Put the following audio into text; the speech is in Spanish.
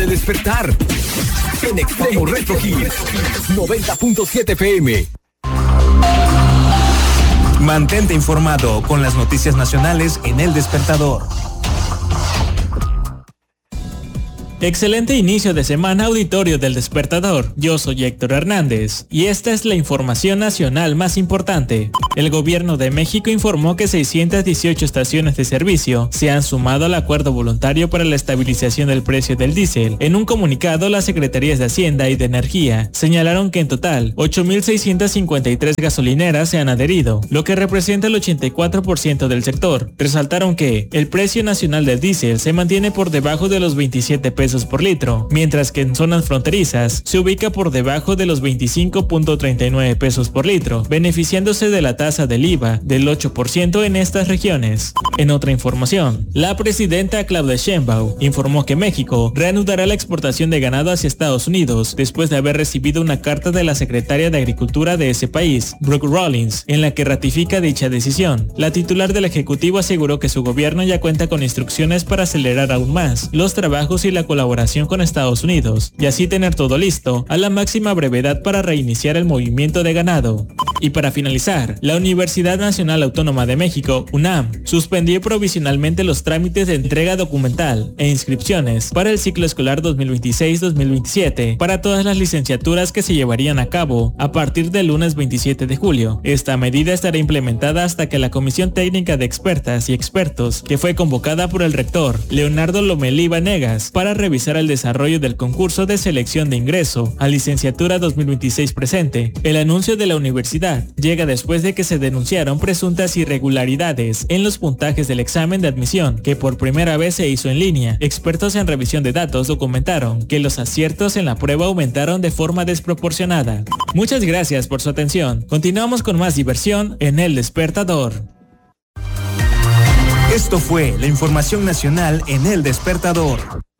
de despertar. En Extremo Retro Hits 90.7 PM. Mantente informado con las noticias nacionales en El Despertador. Excelente inicio de semana, auditorio del Despertador. Yo soy Héctor Hernández y esta es la información nacional más importante. El gobierno de México informó que 618 estaciones de servicio se han sumado al acuerdo voluntario para la estabilización del precio del diésel. En un comunicado, las Secretarías de Hacienda y de Energía señalaron que en total 8.653 gasolineras se han adherido, lo que representa el 84% del sector. Resaltaron que el precio nacional del diésel se mantiene por debajo de los 27 pesos por litro, mientras que en zonas fronterizas se ubica por debajo de los 25.39 pesos por litro, beneficiándose de la tasa del IVA del 8% en estas regiones. En otra información, la presidenta Claudia Sheinbaum informó que México reanudará la exportación de ganado hacia Estados Unidos después de haber recibido una carta de la secretaria de Agricultura de ese país, Brooke Rollins, en la que ratifica dicha decisión. La titular del Ejecutivo aseguró que su gobierno ya cuenta con instrucciones para acelerar aún más los trabajos y la colaboración con Estados Unidos, y así tener todo listo a la máxima brevedad para reiniciar el movimiento de ganado. Y para finalizar, la Universidad Nacional Autónoma de México, UNAM, suspendió provisionalmente los trámites de entrega documental e inscripciones para el ciclo escolar 2026-2027 para todas las licenciaturas que se llevarían a cabo a partir del lunes 27 de julio. Esta medida estará implementada hasta que la Comisión Técnica de Expertas y Expertos, que fue convocada por el rector Leonardo Lomelí Vanegas para revisar el desarrollo del concurso de selección de ingreso a licenciatura 2026 presente. El anuncio de la universidad llega después de que se denunciaron presuntas irregularidades en los puntajes del examen de admisión, que por primera vez se hizo en línea. Expertos en revisión de datos documentaron que los aciertos en la prueba aumentaron de forma desproporcionada. Muchas gracias por su atención. Continuamos con más diversión en El Despertador. Esto fue la información nacional en El Despertador.